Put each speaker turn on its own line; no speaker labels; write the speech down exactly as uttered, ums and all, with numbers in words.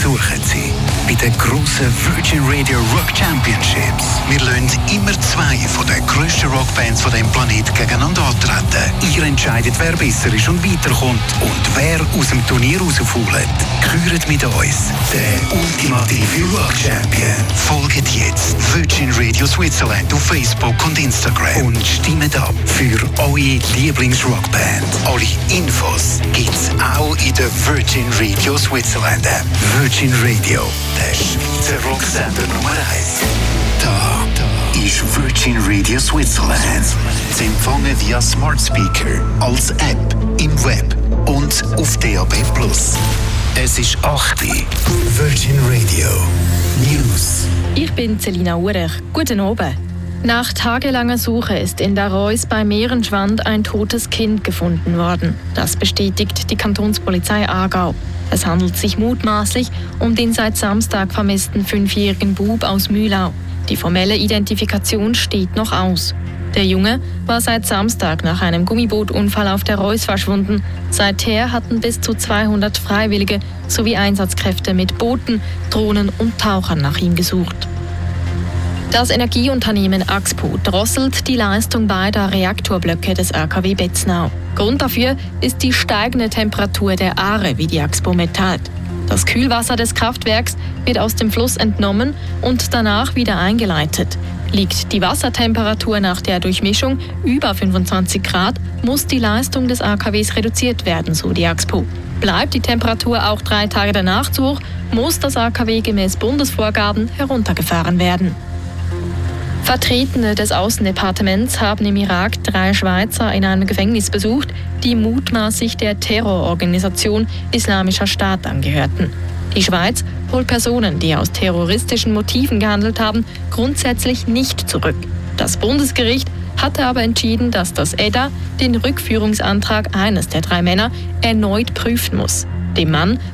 suchen sie. Bei den grossen Virgin Radio Rock Championships. Wir lassen immer zwei von den grössten Rockbands von diesem Planeten gegeneinander antreten. Ihr entscheidet, wer besser ist und weiterkommt und wer aus dem Turnier rausfault. Gehört mit uns, der ultimative Rock Champion. Folgt jetzt Virgin Radio Switzerland auf Facebook und Instagram und stimmt ab für eure Lieblingsrockband. Alle Infos gibt's auch in der Virgin Radio Switzerland App. Virgin Radio, der Schweizer Rocksender Nummer eins. Da, da ist Virgin Radio Switzerland. Sie empfangen via Smart Speaker, als App, im Web und auf D A B plus. Es ist acht Uhr. Virgin Radio News.
Ich bin Selina Urech. Guten Abend. Nach tagelanger Suche ist in der Reuss bei Mehrenschwand ein totes Kind gefunden worden. Das bestätigt die Kantonspolizei Aargau. Es handelt sich mutmaßlich um den seit Samstag vermissten fünfjährigen Bub aus Mühlau. Die formelle Identifikation steht noch aus. Der Junge war seit Samstag nach einem Gummibootunfall auf der Reuss verschwunden. Seither hatten bis zu zweihundert Freiwillige sowie Einsatzkräfte mit Booten, Drohnen und Tauchern nach ihm gesucht. Das Energieunternehmen Axpo drosselt die Leistung beider Reaktorblöcke des R K W Betznau. Grund dafür ist die steigende Temperatur der Aare, wie die Axpo mitteilt. Das Kühlwasser des Kraftwerks wird aus dem Fluss entnommen und danach wieder eingeleitet. Liegt die Wassertemperatur nach der Durchmischung über fünfundzwanzig Grad, muss die Leistung des A K Ws reduziert werden, so die Axpo. Bleibt die Temperatur auch drei Tage danach zu hoch, muss das A K W gemäß Bundesvorgaben heruntergefahren werden. Vertretende des Außendepartements haben im Irak drei Schweizer in einem Gefängnis besucht, die mutmaßlich der Terrororganisation Islamischer Staat angehörten. Die Schweiz holt Personen, die aus terroristischen Motiven gehandelt haben, grundsätzlich nicht zurück. Das Bundesgericht hatte aber entschieden, dass das E D A den Rückführungsantrag eines der drei Männer erneut prüfen muss. Dem Mann